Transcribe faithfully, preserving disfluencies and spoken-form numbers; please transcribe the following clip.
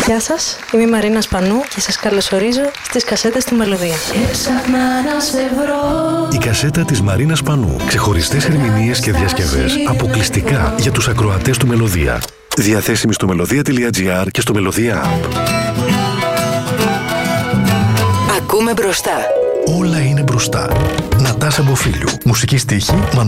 Γεια σας, είμαι η Μαρίνα Σπανού και σας καλωσορίζω στις κασέτες του Μελωδία. Η κασέτα της Μαρίνας Σπανού. Ξεχωριστές ερμηνείες και διασκευές αποκλειστικά για τους ακροατές του Μελωδία. Διαθέσιμη στο melodea.gr και στο Μελωδία App. Ακούμε μπροστά. Όλα είναι μπροστά. Νατάσα Μποφίλιου. Μουσική στίχη